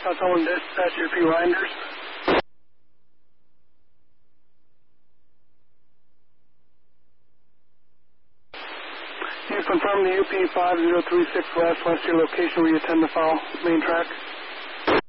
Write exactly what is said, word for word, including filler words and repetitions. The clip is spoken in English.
South Owen Dispatch, U P Winders. You confirm the U P five zero three six West, west your location where you intend to follow main track.